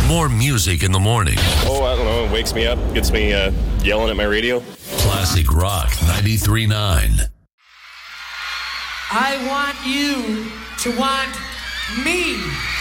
More music in the morning. Oh, I don't know. It wakes me up, gets me yelling at my radio. Classic Rock 93.9. I want you to want me.